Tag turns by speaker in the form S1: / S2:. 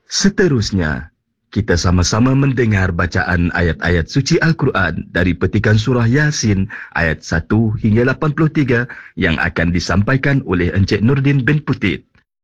S1: Seterusnya, kita sama-sama mendengar bacaan ayat-ayat suci Al-Quran dari petikan surah Yasin ayat 1 hingga 83 yang akan disampaikan oleh Encik Nurdin bin Putit.